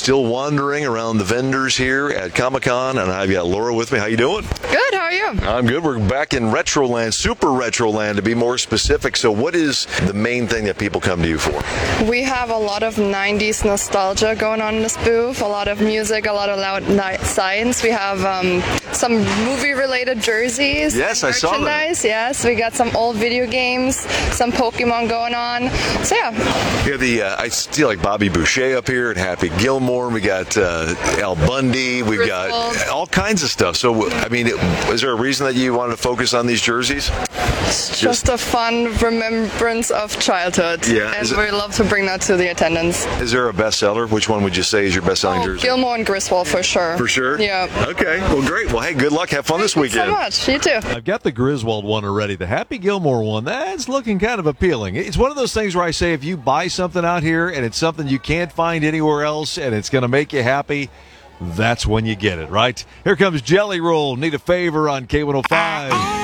still wandering around the vendors here at Comic-Con, and I've got Laura with me. How you doing? Good, how are you? I'm good. We're back in Retroland, Super Retroland to be more specific. So what is the main thing that people come to you for? We have a lot of 90s nostalgia going on in this booth, a lot of music, a lot of loud science. We have some movie-related jerseys. Yes, I saw that. Merchandise, yes. We got some old video games, some Pokemon going on. So yeah. We have I see like Bobby Boucher up here and Happy Gilmore. We got Al Bundy. We've got all kinds of stuff. So, I mean, is there a reason that you wanted to focus on these jerseys? It's just a fun remembrance of childhood. Yeah. And we love to bring that to the attendance. Is there a bestseller? Which one would you say is your best-selling jersey? Gilmore and Griswold for sure. For sure? Yeah. Okay. Well, great. Well, hey, good luck. Have fun this weekend. Thank you so much. You too. I've got the Griswold one already. The Happy Gilmore one, that's looking kind of appealing. It's one of those things where I say if you buy something out here and it's something you can't find anywhere else and it's going to make you happy, that's when you get it, right? Here comes Jelly Roll. Need a favor on K105.